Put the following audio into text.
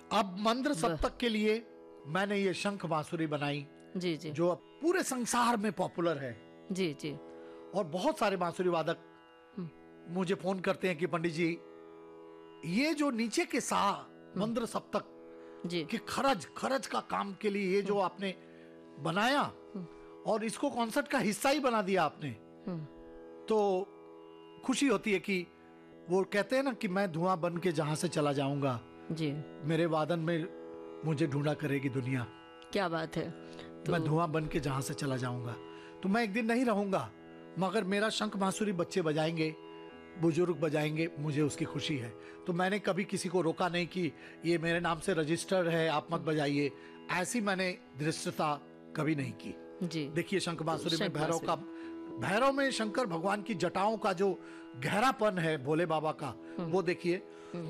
अब मंद्र सप्तक के लिए मैंने ये शंख बांसुरी बनाई, जी जी जो अब पूरे संसार में पॉपुलर है। जी जी। और बहुत सारे बांसुरी वादक मुझे फोन करते हैं कि पंडित जी, ये जो नीचे के सा मंद्र सप्तक जी कि खरज का काम के लिए ये जो आपने बनाया और इसको कॉन्सर्ट का हिस्सा ही बना दिया आपने, तो खुशी होती है कि वो कहते हैं ना कि मैं धुआं बन के जहां से चला जाऊंगा, जी। मेरे वादन में मुझे ढूंढा करेगी दुनिया। क्या बात है। तो मैं धुआं बन के जहां से चला जाऊंगा, तो मैं एक दिन नहीं रहूंगा, मगर मेरा शंख बांसुरी बच्चे बजाएंगे, बुजुर्ग बजाएंगे, मुझे उसकी खुशी है। तो मैंने कभी किसी को रोका नहीं कि ये मेरे नाम से रजिस्टर्ड है, आप मत बजाइए, ऐसी मैंने धृष्टता कभी नहीं की। जी देखिए शंख बांसुरी में शंख भैरव में शंकर भगवान की जटाओं का जो गहरापन है भोले बाबा का, वो देखिए।